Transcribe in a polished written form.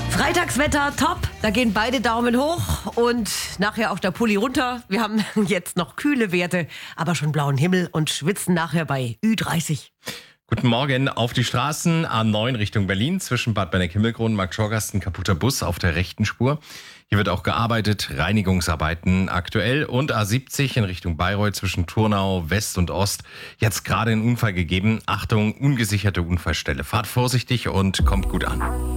Freitagswetter top, da gehen beide Daumen hoch und nachher auch der Pulli runter. Wir haben jetzt noch kühle Werte, aber schon blauen Himmel und schwitzen nachher bei Ü30. Guten Morgen. Auf die Straßen A9 Richtung Berlin zwischen Bad Benneck-Himmelkron und Markt-Schorgast ein kaputter Bus auf der rechten Spur. Hier wird auch gearbeitet, Reinigungsarbeiten aktuell. Und A70 in Richtung Bayreuth zwischen Turnau West und Ost. Jetzt gerade ein Unfall gegeben. Achtung, ungesicherte Unfallstelle. Fahrt vorsichtig und kommt gut an.